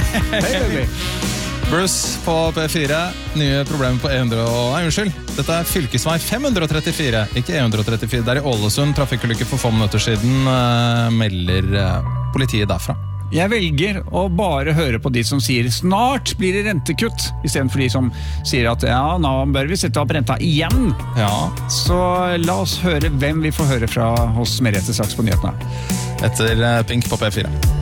Hei, baby. Bruce på P4, nye problemer på dette fylkesvei 534, ikke E134, der i Ålesund, trafikkulykke for få minutter siden, melder politiet derfra. Jeg velger å bare høre på de som sier snart blir det rentekutt, i stedet for de som sier at ja, nå bør vi sette opp renta igjen. Ja. Så la oss høre hvem vi får høre fra hos Merete Saks på nyhetene. Etter Pink på P4.